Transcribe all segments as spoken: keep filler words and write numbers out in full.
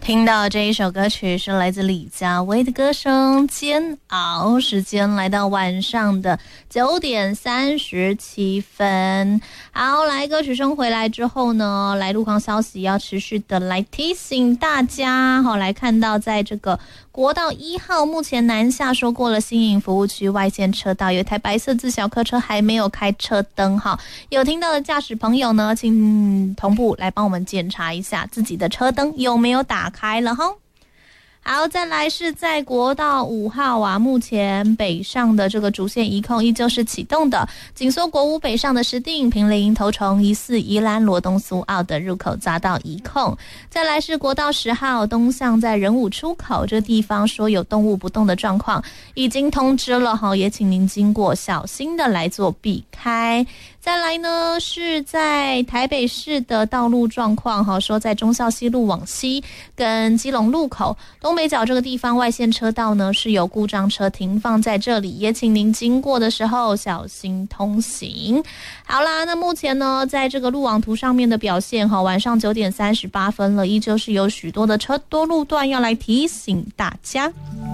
听到这一首歌曲是来自李佳薇的歌声《煎熬》，时间来到晚上的九点三十七分。好，来歌曲声回来之后呢，来路况消息要持续的来提醒大家。好，来看到在这个国道一号目前南下说过了新营服务区外线车道，有一台白色自小客车还没有开车灯。哈，有听到的驾驶朋友呢，请同步来帮我们检查一下自己的车灯有没有打开了哈。好，再来是在国道五号啊，目前北上的这个主线移控依旧是启动的，紧缩国五北上的石碇、坪林、头城、宜四、宜兰、罗东、苏澳的入口匝道移控。再来是国道十号东向在仁武出口这个地方说有动物不动的状况，已经通知了哈，也请您经过小心的来做避开。再来呢是在台北市的道路状况哈，说在忠孝西路往西跟基隆路口东北角这个地方外线车道呢是有故障车停放在这里，也请您经过的时候小心通行。好啦，那目前呢在这个路网图上面的表现哈，晚上九点三十八分了，依旧是有许多的车多路段要来提醒大家。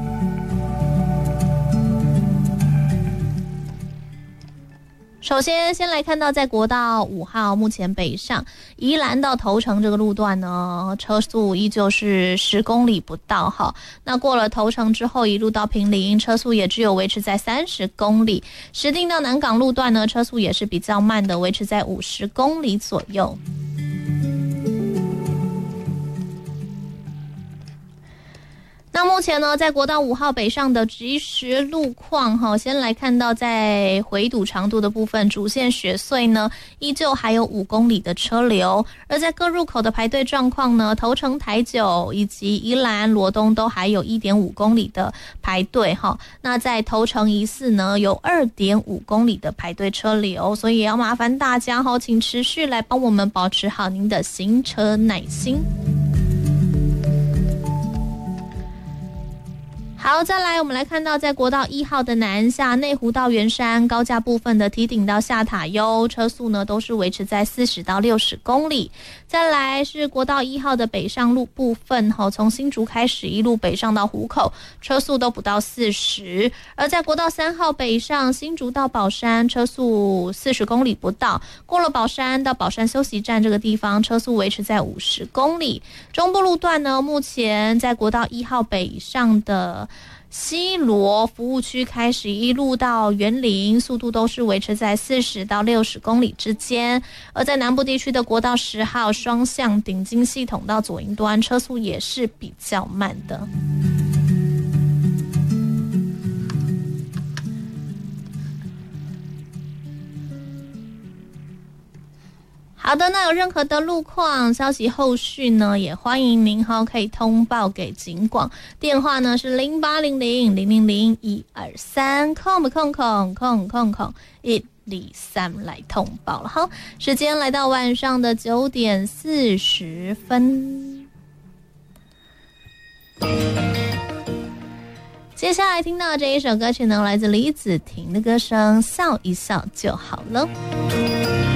首先先来看到在国道五号目前北上宜兰到头城这个路段呢，车速依旧是十公里不到哈。那过了头城之后一路到坪林，车速也只有维持在三十公里。石碇到南港路段呢，车速也是比较慢的，维持在五十公里左右。那目前呢，在国道五号北上的即时路况哈，先来看到在回堵长度的部分，主线雪隧呢依旧还有五公里的车流，而在各入口的排队状况呢，头城、台九以及宜兰、罗东都还有 一点五公里的排队哈。那在头城宜四呢有 二点五公里的排队车流，所以也要麻烦大家哈，请持续来帮我们保持好您的行车耐心。好，再来我们来看到在国道一号的南下内湖到圆山高架部分的堤顶到下塔悠，车速呢都是维持在四十到六十公里。再来是国道一号的北上路部分，从新竹开始一路北上到湖口，车速都不到四十。而在国道三号北上新竹到宝山，车速四十公里不到，过了宝山到宝山休息站这个地方，车速维持在五十公里。中部路段呢，目前在国道一号北上的西螺服务区开始一路到园林，速度都是维持在四十到六十公里之间。而在南部地区的国道十号双向顶金系统到左营端，车速也是比较慢的。好的，那有任何的路况消息后续呢，也欢迎您哈可以通报给警广，电话呢是零八零零零零零一二三空空空空空空一二三来通报了。好，时间来到晚上的九点四十分。接下来听到这一首歌曲呢，来自李子婷的歌声《笑一笑就好了》。